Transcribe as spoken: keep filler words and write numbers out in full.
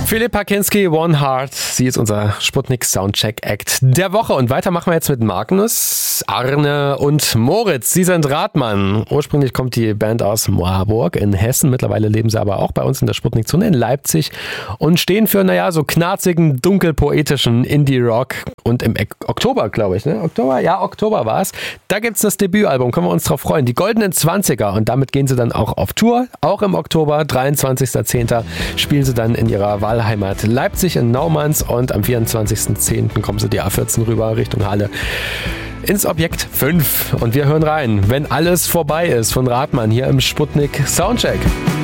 Philipp Hakinski, One Heart. Sie ist unser Sputnik Soundcheck Act der Woche. Und weiter machen wir jetzt mit Magnus, Arne und Moritz. Sie sind Radmann. Ursprünglich kommt die Band aus Marburg in Hessen. Mittlerweile leben sie aber auch bei uns in der Sputnik-Zone in Leipzig und stehen für, naja, so knarzigen, dunkelpoetischen Indie-Rock. Und im Oktober, glaube ich, ne? Oktober? Ja, Oktober war es. Da gibt's das Debütalbum. Können wir uns drauf freuen. Die Goldenen Zwanziger. Und damit gehen sie dann auch auf Tour. Auch im Oktober, dreiundzwanzigster zehnter spielen sie dann in ihrer Wahlheimat Leipzig in Naumanns und am vierundzwanzigsten zehnten kommen sie die A vierzehn rüber Richtung Halle ins Objekt fünf. Und wir hören rein, wenn alles vorbei ist, von Radmann hier im Sputnik Soundcheck.